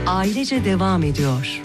ailece devam ediyor.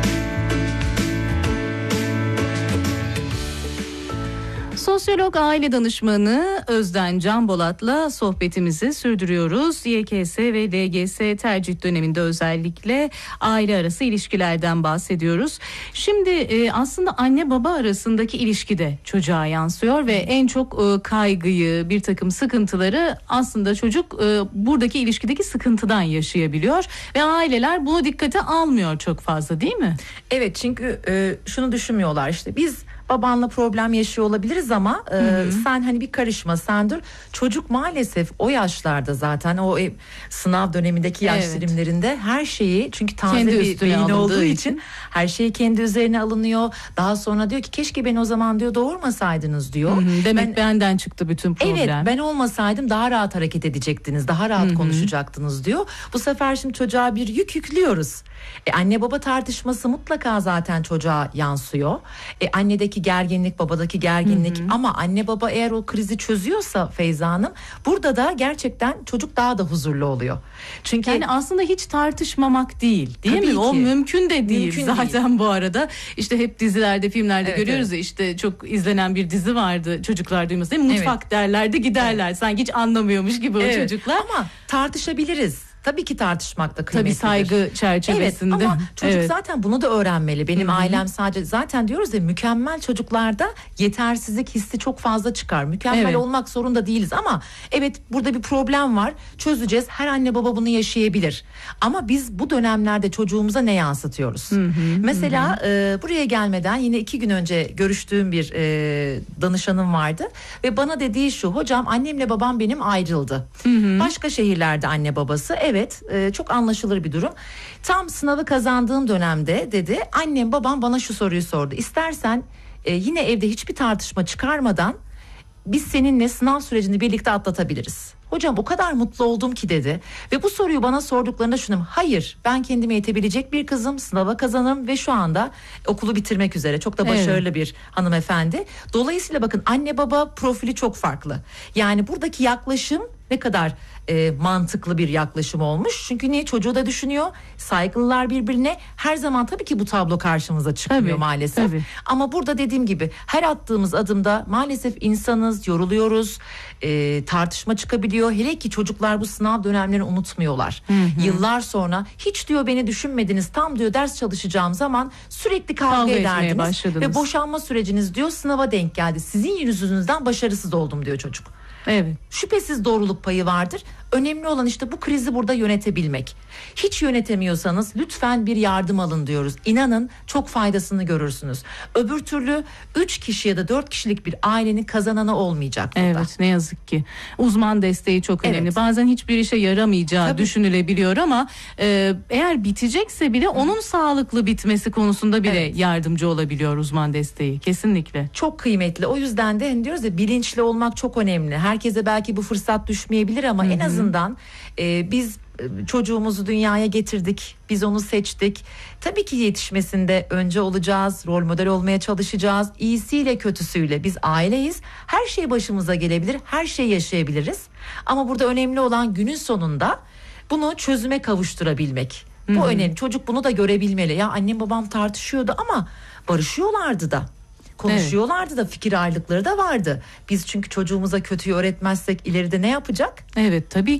Sosyolog aile danışmanı Özden Canbolat'la sohbetimizi sürdürüyoruz. YKS ve LGS tercih döneminde özellikle aile arası ilişkilerden bahsediyoruz. Şimdi aslında anne baba arasındaki ilişki de çocuğa yansıyor ve en çok kaygıyı, bir takım sıkıntıları aslında çocuk buradaki ilişkideki sıkıntıdan yaşayabiliyor ve aileler bunu dikkate almıyor çok fazla, değil mi? Evet, çünkü şunu düşünmüyorlar, işte biz babanla problem yaşıyor olabiliriz ama sen hani bir karışma, sen dur. Çocuk maalesef o yaşlarda zaten o sınav dönemindeki yaş dilimlerinde her şeyi, çünkü taze kendi bir beyin olduğu için her şey kendi üzerine alınıyor. Daha sonra diyor ki keşke beni o zaman diyor doğurmasaydınız diyor. Demek benden çıktı bütün problem. Evet, ben olmasaydım daha rahat hareket edecektiniz, daha rahat konuşacaktınız diyor. Bu sefer şimdi çocuğa bir yük yüklüyoruz. Anne baba tartışması mutlaka zaten çocuğa yansıyor. Annedeki gerginlik, babadaki gerginlik, ama anne baba eğer o krizi çözüyorsa Feyza Hanım, burada da gerçekten çocuk daha da huzurlu oluyor. Çünkü yani aslında hiç tartışmamak değil mi? Ki. O mümkün de değil Mümkün zaten değil. Bu arada. İşte hep dizilerde, filmlerde görüyoruz evet. ya, işte çok izlenen bir dizi vardı, çocuklar duymasın değil mi? Mutfak derlerdi, giderler. Sanki hiç anlamıyormuş gibi o çocuklar. Ama tartışabiliriz. Tabii ki tartışmak da kıymetlidir. Tabii saygı çerçevesinde. Evet, ama çocuk zaten bunu da öğrenmeli. Benim ailem sadece, zaten diyoruz ya, mükemmel çocuklarda yetersizlik hissi çok fazla çıkar. Mükemmel olmak zorunda değiliz ama evet, burada bir problem var. Çözeceğiz. Her anne baba bunu yaşayabilir. Ama biz bu dönemlerde çocuğumuza ne yansıtıyoruz? Mesela buraya gelmeden yine 2 gün önce görüştüğüm bir danışanım vardı ve bana dediği şu: hocam, annemle babam benim ayrıldı. Başka şehirlerde anne babası. Evet, çok anlaşılır bir durum. Tam sınavı kazandığım dönemde dedi, annem babam bana şu soruyu sordu: İstersen yine evde hiçbir tartışma çıkarmadan biz seninle sınav sürecini birlikte atlatabiliriz. Hocam, o kadar mutlu oldum ki dedi. Ve bu soruyu bana sorduklarında şunu: hayır, ben kendime yetebilecek bir kızım, sınava kazanırım ve şu anda okulu bitirmek üzere, çok da başarılı bir hanımefendi. Dolayısıyla bakın, anne baba profili çok farklı. Yani buradaki yaklaşım ne kadar mantıklı bir yaklaşım olmuş. Çünkü niye? Çocuğu da düşünüyor. Saygılılar birbirine. Her zaman tabii ki bu tablo karşımıza çıkmıyor maalesef. Tabii. Ama burada dediğim gibi her attığımız adımda maalesef insanız, yoruluyoruz. Tartışma çıkabiliyor. Hele ki çocuklar bu sınav dönemlerini unutmuyorlar. Yıllar sonra hiç diyor beni düşünmediniz. Tam diyor ders çalışacağım zaman sürekli kavga ederdiniz. Ve boşanma süreciniz diyor sınava denk geldi. Sizin yüzünüzden başarısız oldum diyor çocuk. Evet. Şüphesiz doğruluk payı vardır. Önemli olan işte bu krizi burada yönetebilmek. Hiç yönetemiyorsanız lütfen bir yardım alın diyoruz. İnanın çok faydasını görürsünüz. Öbür türlü 3 kişi ya da 4 kişilik bir ailenin kazananı olmayacak burada. Evet, ne yazık ki. Uzman desteği çok önemli. Bazen hiçbir işe yaramayacağı düşünülebiliyor ama eğer bitecekse bile onun sağlıklı bitmesi konusunda bile yardımcı olabiliyor uzman desteği. Kesinlikle. Çok kıymetli. O yüzden de hani diyoruz ya, bilinçli olmak çok önemli. Herkese belki bu fırsat düşmeyebilir ama en azından biz çocuğumuzu dünyaya getirdik. Biz onu seçtik. Tabii ki yetişmesinde önce olacağız. Rol model olmaya çalışacağız. İyisiyle kötüsüyle. Biz aileyiz. Her şey başımıza gelebilir. Her şey yaşayabiliriz. Ama burada önemli olan günün sonunda bunu çözüme kavuşturabilmek. Bu önemli. Çocuk bunu da görebilmeli. Ya annem babam tartışıyordu ama barışıyorlardı da. Konuşuyorlardı da, fikir ayrılıkları da vardı. Biz çünkü çocuğumuza kötüyü öğretmezsek ileride ne yapacak? Evet, tabii